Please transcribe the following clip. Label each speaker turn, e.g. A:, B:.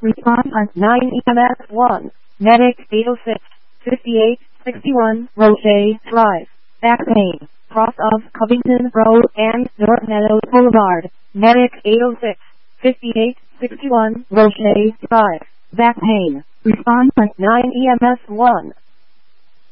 A: Response on 9 EMS 1. Medic 806, 5861, Roche Drive. Back pain. Cross of Covington Road and North Meadows Boulevard. Medic 806, 5861, Roche Drive. Back pain. Response on 9 EMS 1.